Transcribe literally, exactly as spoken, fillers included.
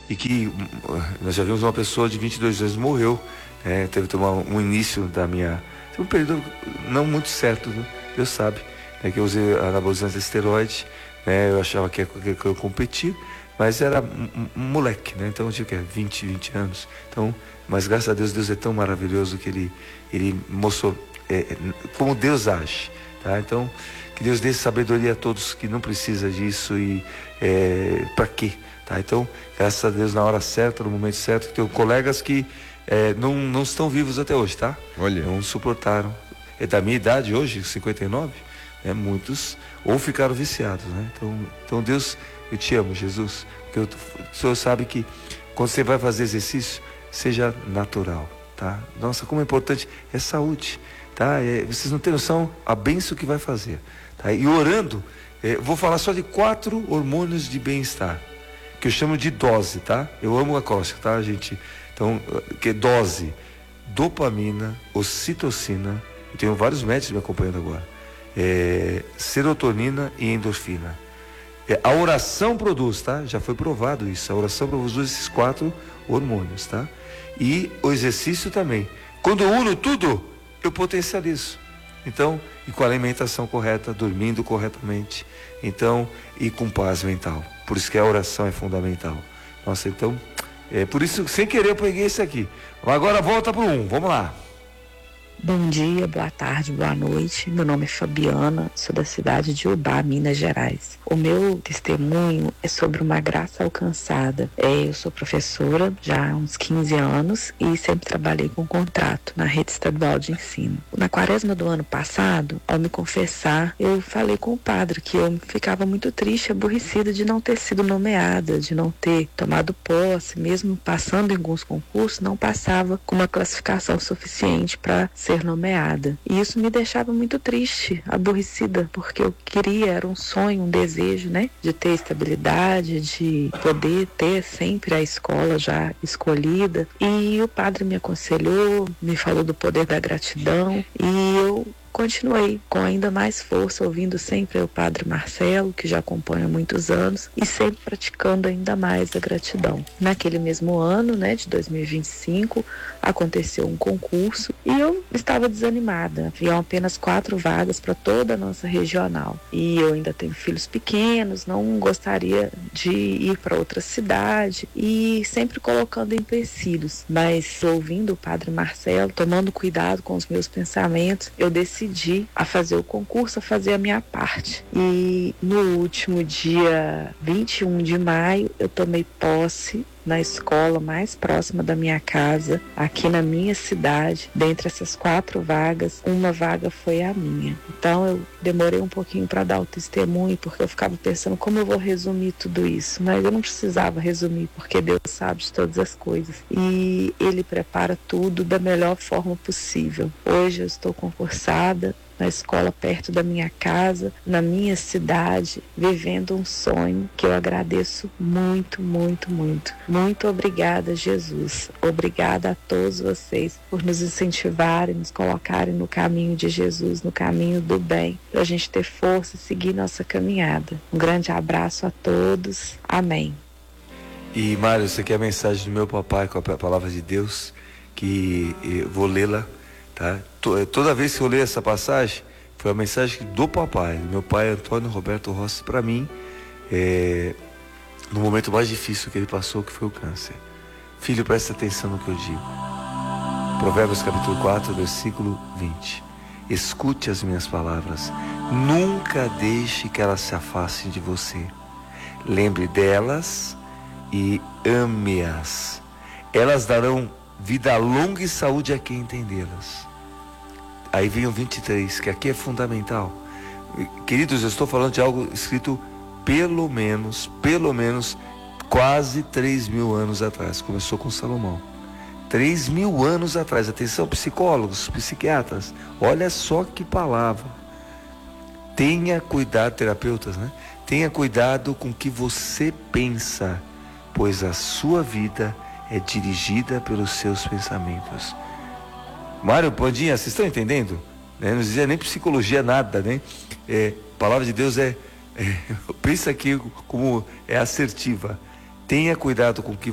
e que uh, nós já vimos uma pessoa de vinte e dois anos morreu, né? Teve que tomar um início da minha... Teve um período não muito certo, né? Deus sabe, né? Que eu usei anabolizante esteroide, né? Eu achava que ia, que eu competir, mas era um, um moleque, né? Então eu tinha que vinte, vinte anos. Então, mas graças a Deus, Deus é tão maravilhoso que ele, ele mostrou é, como Deus age, tá? Então, que Deus dê sabedoria a todos que não precisa disso e é, para quê, tá? Então, graças a Deus, na hora certa, no momento certo, tenho colegas que é, não, não estão vivos até hoje, tá? Olha. Não suportaram. É da minha idade hoje, cinquenta e nove, né? Muitos ou ficaram viciados, né? Então, então Deus, eu te amo, Jesus, porque eu, o Senhor sabe que quando você vai fazer exercício, seja natural, tá? Nossa, como é importante, é saúde, tá? É, vocês não têm noção a bênção que vai fazer, tá? E orando, é, vou falar só de quatro hormônios de bem-estar, que eu chamo de dose, tá? Eu amo a acróstico, tá, gente? Então, que é dose, dopamina, ocitocina, eu tenho vários médicos me acompanhando agora, é, serotonina e endorfina. É, a oração produz, tá? Já foi provado isso, a oração produz esses quatro hormônios, tá? E o exercício também. Quando eu uno tudo, eu potencializo. Então, e com a alimentação correta, dormindo corretamente, então, e com paz mental. Por isso que a oração é fundamental. Nossa, então, é por isso, sem querer, eu peguei esse aqui. Agora volta pro um, vamos lá. Bom dia, boa tarde, boa noite. Meu nome é Fabiana, sou da cidade de Ubá, Minas Gerais. O meu testemunho é sobre uma graça alcançada. É, eu sou professora já há uns quinze anos e sempre trabalhei com contrato na rede estadual de ensino. Na quaresma do ano passado, ao me confessar, eu falei com o padre que eu ficava muito triste, aborrecida de não ter sido nomeada, de não ter tomado posse, mesmo passando em alguns concursos, não passava com uma classificação suficiente para ser nomeada. E isso me deixava muito triste, aborrecida, porque eu queria, era um sonho, um desejo, né, de ter estabilidade, de poder ter sempre a escola já escolhida. E o padre me aconselhou, me falou do poder da gratidão e eu continuei com ainda mais força, ouvindo sempre o padre Marcelo, que já acompanha há muitos anos, e sempre praticando ainda mais a gratidão. Naquele mesmo ano, né, de dois mil e vinte e cinco, aconteceu um concurso e eu estava desanimada. Haviam apenas quatro vagas para toda a nossa regional. E eu ainda tenho filhos pequenos, não gostaria de ir para outra cidade e sempre colocando empecilhos. Mas ouvindo o padre Marcelo, tomando cuidado com os meus pensamentos, eu decidi a fazer o concurso, a fazer a minha parte. E no último dia vinte e um de maio, eu tomei posse na escola mais próxima da minha casa, aqui na minha cidade. Dentre essas quatro vagas, uma vaga foi a minha. Então eu demorei um pouquinho para dar o testemunho, porque eu ficava pensando como eu vou resumir tudo isso, mas eu não precisava resumir, porque Deus sabe de todas as coisas e Ele prepara tudo da melhor forma possível. Hoje eu estou concursada na escola perto da minha casa, na minha cidade, vivendo um sonho que eu agradeço muito, muito, muito. Muito obrigada, Jesus. Obrigada a todos vocês por nos incentivarem, nos colocarem no caminho de Jesus, no caminho do bem, para a gente ter força e seguir nossa caminhada. Um grande abraço a todos. Amém. E Mário, isso aqui é a mensagem do meu papai com a palavra de Deus, que eu vou lê-la, tá? Toda vez que eu leio essa passagem, foi a mensagem do papai, do meu pai Antônio Roberto Rossi, para mim, é, no momento mais difícil que ele passou, que foi o câncer. Filho, presta atenção no que eu digo. Provérbios capítulo quatro, versículo vinte. Escute as minhas palavras, nunca deixe que elas se afastem de você. Lembre delas e ame-as. Elas darão vida longa e saúde a quem entendê-las. Aí vem o vinte e três, que aqui é fundamental. Queridos, eu estou falando de algo escrito pelo menos, pelo menos quase três mil anos atrás. Começou com Salomão. Três mil anos atrás. Atenção, psicólogos, psiquiatras. Olha só que palavra. Tenha cuidado, terapeutas, né? Tenha cuidado com o que você pensa, pois a sua vida é dirigida pelos seus pensamentos. Mário, Pandinha, vocês estão entendendo? Né? Não dizia nem psicologia, nada, né? É, a palavra de Deus é, é pensa aqui como é assertiva. Tenha cuidado com o que